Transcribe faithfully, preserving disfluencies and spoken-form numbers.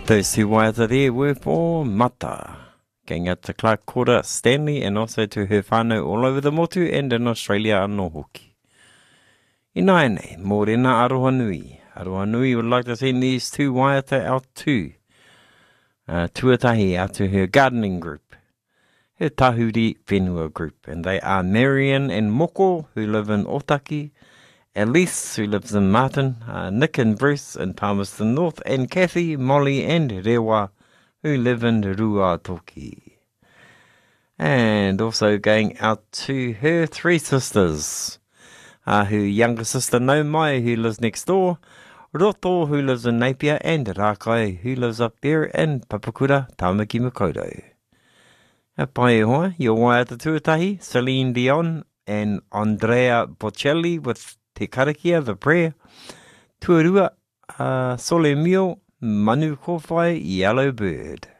Those two waiata there were for Mata. Going out to Clark Cora Stanley and also to her whānau all over the motu and in Australia anō hoki. I nai nei, mōrena aroha nui. Aroha nui would like to send these two waiata out to uh, tuatahi out to her gardening group, her Tahuri Whenua group, and they are Marian and Moko, who live in Otaki, Elise, who lives in Martin, uh, Nick and Bruce in Palmerston North, and Kathy, Molly and Rewa, who live in Ruatoki. And also going out to her three sisters, uh, her younger sister Naumai, who lives next door, Roto, who lives in Napier, and Rakai, who lives up there in Papakura, Tamaki Makaurau. A pai hoa, your waiata tuatahi, Celine Dion and Andrea Bocelli with Te Karakia, the prayer. Tuarua, uh, Sole Mio, Manu Kowhai, Yellow Bird.